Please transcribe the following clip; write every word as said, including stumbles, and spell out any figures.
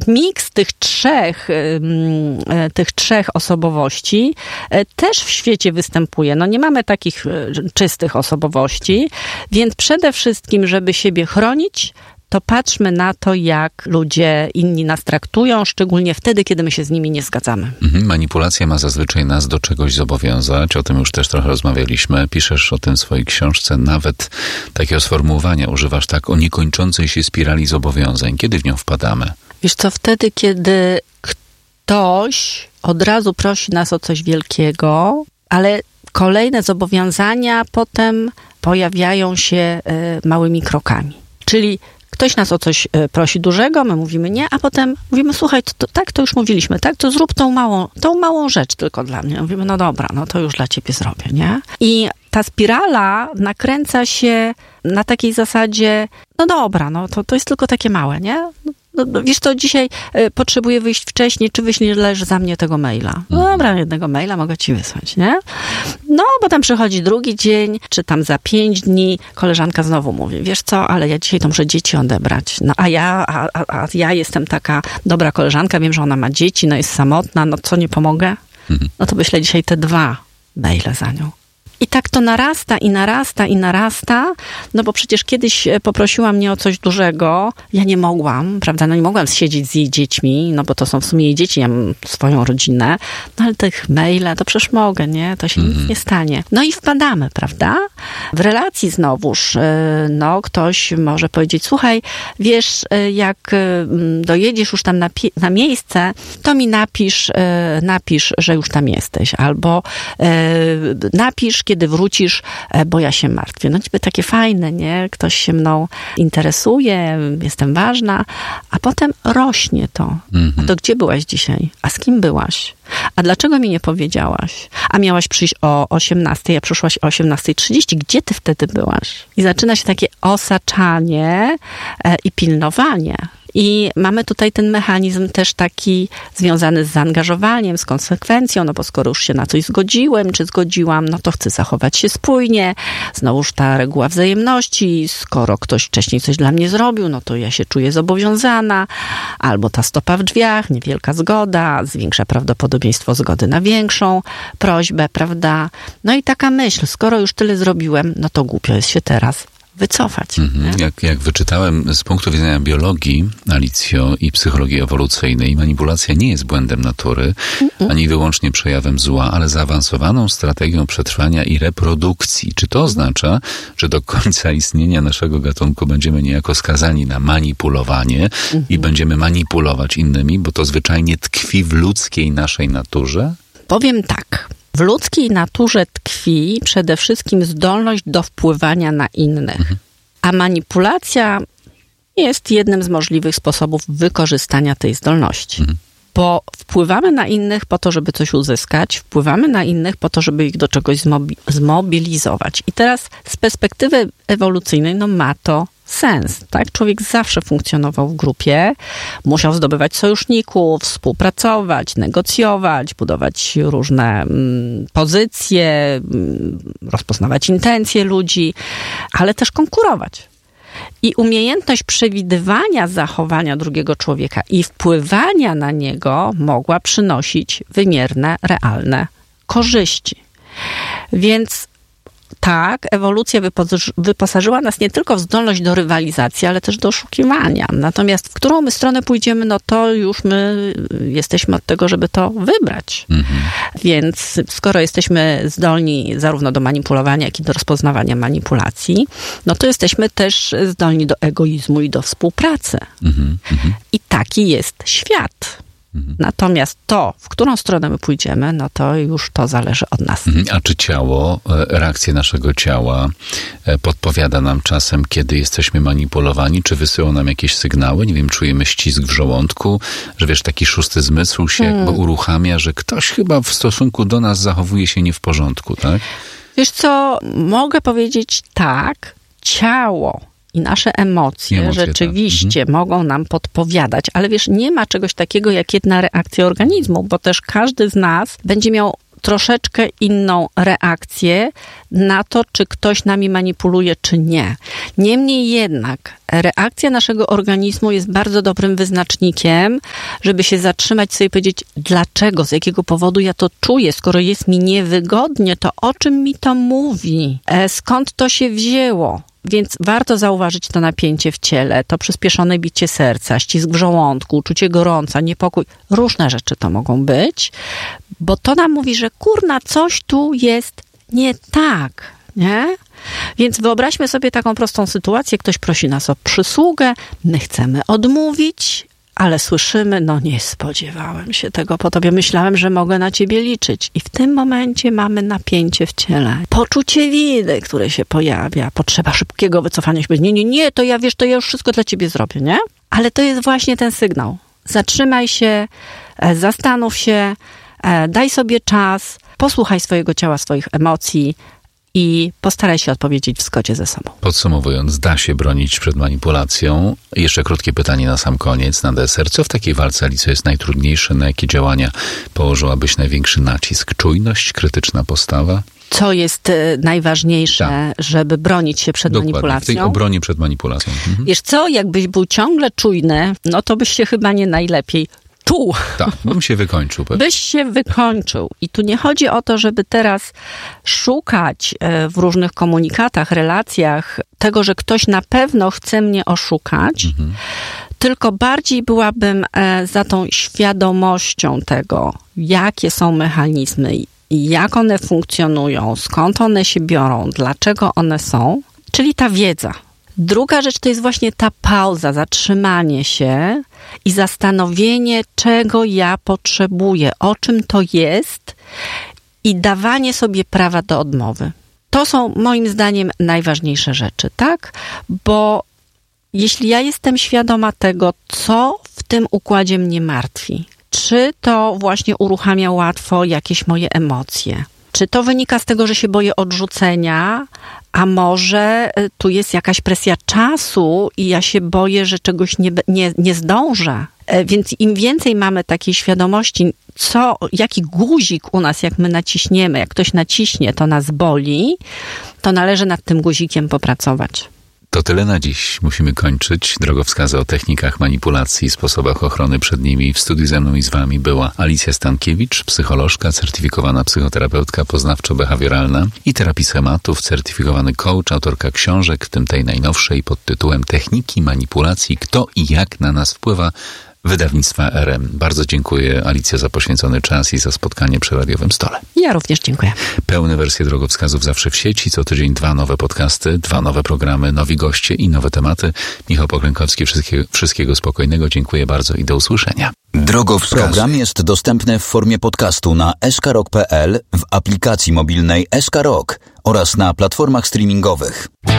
miks tych trzech, tych trzech osobowości też w świecie występuje. No nie mamy takich czystych osobowości, więc przede wszystkim, żeby siebie chronić, to patrzmy na to, jak ludzie inni nas traktują, szczególnie wtedy, kiedy my się z nimi nie zgadzamy. Mhm. Manipulacja ma zazwyczaj nas do czegoś zobowiązać. O tym już też trochę rozmawialiśmy. Piszesz o tym w swojej książce. Nawet takiego sformułowania używasz tak o niekończącej się spirali zobowiązań. Kiedy w nią wpadamy? Wiesz co, wtedy, kiedy ktoś od razu prosi nas o coś wielkiego, ale kolejne zobowiązania potem pojawiają się y, małymi krokami. Czyli ktoś nas o coś prosi dużego, my mówimy nie, a potem mówimy, słuchaj, to, to, tak, to już mówiliśmy, tak, to zrób tą małą, tą małą rzecz tylko dla mnie. Mówimy, no dobra, no to już dla ciebie zrobię, nie? I ta spirala nakręca się na takiej zasadzie, no dobra, no to, to jest tylko takie małe, nie? No, no, wiesz to dzisiaj y, potrzebuję wyjść wcześniej, czy wyślesz za mnie tego maila? No dobra, jednego maila mogę ci wysłać, nie? No, potem przychodzi drugi dzień, czy tam za pięć dni koleżanka znowu mówi, wiesz co, ale ja dzisiaj to muszę dzieci odebrać. No a ja, a, a, a ja jestem taka dobra koleżanka, wiem, że ona ma dzieci, no jest samotna, no co, nie pomogę? No to wyślę dzisiaj te dwa maile za nią. I tak to narasta i narasta i narasta, no bo przecież kiedyś poprosiła mnie o coś dużego, ja nie mogłam, prawda, no nie mogłam siedzieć z jej dziećmi, no bo to są w sumie jej dzieci, ja mam swoją rodzinę, no ale tych maile, to przecież mogę, nie, to się mm. nic nie stanie. No i wpadamy, prawda, w relacji znowuż, no ktoś może powiedzieć, słuchaj, wiesz, jak dojedziesz już tam na, pie- na miejsce, to mi napisz, napisz, że już tam jesteś, albo napisz, kiedy wrócisz, bo ja się martwię. No niby takie fajne, nie? Ktoś się mną interesuje, jestem ważna, a potem rośnie to. Mm-hmm. A to gdzie byłaś dzisiaj? A z kim byłaś? A dlaczego mi nie powiedziałaś? A miałaś przyjść o osiemnastej, a przyszłaś o osiemnasta trzydzieści. Gdzie ty wtedy byłaś? I zaczyna się takie osaczanie e, i pilnowanie. I mamy tutaj ten mechanizm też taki związany z zaangażowaniem, z konsekwencją, no bo skoro już się na coś zgodziłem, czy zgodziłam, no to chcę zachować się spójnie. Znowuż ta reguła wzajemności, skoro ktoś wcześniej coś dla mnie zrobił, no to ja się czuję zobowiązana. Albo ta stopa w drzwiach, niewielka zgoda, zwiększa prawdopodobieństwo zgody na większą prośbę, prawda? No i taka myśl, skoro już tyle zrobiłem, no to głupio jest się teraz wycofać. Mhm. Jak, jak wyczytałem z punktu widzenia biologii, Alicjo, i psychologii ewolucyjnej, manipulacja nie jest błędem natury, Mm-mm. ani wyłącznie przejawem zła, ale zaawansowaną strategią przetrwania i reprodukcji. Czy to oznacza, że do końca istnienia naszego gatunku będziemy niejako skazani na manipulowanie Mm-hmm. i będziemy manipulować innymi, bo to zwyczajnie tkwi w ludzkiej naszej naturze? Powiem tak. W ludzkiej naturze tkwi przede wszystkim zdolność do wpływania na innych. Mhm. A manipulacja jest jednym z możliwych sposobów wykorzystania tej zdolności. Mhm. Bo wpływamy na innych po to, żeby coś uzyskać, wpływamy na innych po to, żeby ich do czegoś zmobi- zmobilizować. I teraz z perspektywy ewolucyjnej, no ma to sens, tak? Człowiek zawsze funkcjonował w grupie, musiał zdobywać sojuszników, współpracować, negocjować, budować różne mm, pozycje, mm, rozpoznawać intencje ludzi, ale też konkurować. I umiejętność przewidywania zachowania drugiego człowieka i wpływania na niego mogła przynosić wymierne, realne korzyści. Więc tak, ewolucja wyposażyła nas nie tylko w zdolność do rywalizacji, ale też do oszukiwania. Natomiast w którą my stronę pójdziemy, no to już my jesteśmy od tego, żeby to wybrać. Mhm. Więc skoro jesteśmy zdolni zarówno do manipulowania, jak i do rozpoznawania manipulacji, no to jesteśmy też zdolni do egoizmu i do współpracy. Mhm. Mhm. I taki jest świat. Natomiast to, w którą stronę my pójdziemy, no to już to zależy od nas. A czy ciało, reakcja naszego ciała podpowiada nam czasem, kiedy jesteśmy manipulowani, czy wysyła nam jakieś sygnały? Nie wiem, czujemy ścisk w żołądku, że wiesz, taki szósty zmysł się hmm. jakby uruchamia, że ktoś chyba w stosunku do nas zachowuje się nie w porządku, tak? Wiesz co, mogę powiedzieć tak, ciało i nasze emocje, emocje rzeczywiście tak. mhm. mogą nam podpowiadać, ale wiesz, nie ma czegoś takiego jak jedna reakcja organizmu, bo też każdy z nas będzie miał troszeczkę inną reakcję na to, czy ktoś nami manipuluje, czy nie. Niemniej jednak reakcja naszego organizmu jest bardzo dobrym wyznacznikiem, żeby się zatrzymać sobie i powiedzieć, dlaczego, z jakiego powodu ja to czuję, skoro jest mi niewygodnie, to o czym mi to mówi, e, skąd to się wzięło. Więc warto zauważyć to napięcie w ciele, to przyspieszone bicie serca, ścisk w żołądku, uczucie gorąca, niepokój. Różne rzeczy to mogą być, bo to nam mówi, że kurna, coś tu jest nie tak, nie? Więc wyobraźmy sobie taką prostą sytuację, ktoś prosi nas o przysługę, my chcemy odmówić, ale słyszymy, no nie spodziewałem się tego po tobie, myślałem, że mogę na ciebie liczyć. I w tym momencie mamy napięcie w ciele. Poczucie winy, które się pojawia, potrzeba szybkiego wycofania się. Nie, nie, nie, to ja wiesz, to ja już wszystko dla ciebie zrobię, nie? Ale to jest właśnie ten sygnał. Zatrzymaj się, zastanów się, daj sobie czas, posłuchaj swojego ciała, swoich emocji, i postaraj się odpowiedzieć w zgodzie ze sobą. Podsumowując, da się bronić przed manipulacją. Jeszcze krótkie pytanie na sam koniec, na deser. Co w takiej walce, Alicjo, jest najtrudniejsze? Na jakie działania położyłabyś największy nacisk? Czujność, krytyczna postawa? Co jest y, najważniejsze, tak, żeby bronić się przed Dokładnie, manipulacją? w tej obronie przed manipulacją. Mhm. Wiesz co, jakbyś był ciągle czujny, no to byś się chyba nie najlepiej czuł. Tak, bym się wykończył. Pewnie. Byś się wykończył. I tu nie chodzi o to, żeby teraz szukać w różnych komunikatach, relacjach tego, że ktoś na pewno chce mnie oszukać, mhm. tylko bardziej byłabym za tą świadomością tego, jakie są mechanizmy, jak one funkcjonują, skąd one się biorą, dlaczego one są, czyli ta wiedza. Druga rzecz to jest właśnie ta pauza, zatrzymanie się i zastanowienie, czego ja potrzebuję, o czym to jest i dawanie sobie prawa do odmowy. To są moim zdaniem najważniejsze rzeczy, tak? Bo jeśli ja jestem świadoma tego, co w tym układzie mnie martwi, czy to właśnie uruchamia łatwo jakieś moje emocje, czy to wynika z tego, że się boję odrzucenia, a może tu jest jakaś presja czasu i ja się boję, że czegoś nie, nie, nie zdążę. Więc im więcej mamy takiej świadomości, co, jaki guzik u nas, jak my naciśniemy, jak ktoś naciśnie, to nas boli, to należy nad tym guzikiem popracować. To tyle na dziś. Musimy kończyć. Drogowskazy o technikach manipulacji i sposobach ochrony przed nimi. W studiu ze mną i z wami była Alicja Stankiewicz, psycholożka, certyfikowana psychoterapeutka poznawczo-behawioralna i terapii schematów, certyfikowany coach, autorka książek, w tym tej najnowszej pod tytułem Techniki manipulacji. Kto i jak na nas wpływa? Wydawnictwa R M. Bardzo dziękuję, Alicja, za poświęcony czas i za spotkanie przy radiowym stole. Ja również dziękuję. Pełne wersje drogowskazów zawsze w sieci. Co tydzień dwa nowe podcasty, dwa nowe programy, nowi goście i nowe tematy. Michał Pokrękowski, wszystkiego, wszystkiego spokojnego. Dziękuję bardzo i do usłyszenia. Drogowskazy. Program jest dostępny w formie podcastu na s k rock kropka p l, w aplikacji mobilnej S K Rock oraz na platformach streamingowych.